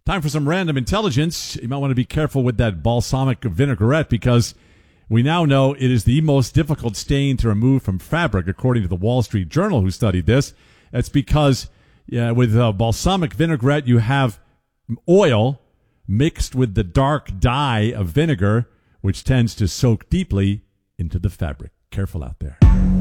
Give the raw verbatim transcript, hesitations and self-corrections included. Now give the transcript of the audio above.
Time for some random intelligence. You might want to be careful with that balsamic vinaigrette because we now know it is the most difficult stain to remove from fabric, according to the Wall Street Journal, who studied this. That's because yeah, with uh, balsamic vinaigrette, you have oil mixed with the dark dye of vinegar, which tends to soak deeply into the fabric. Careful out there.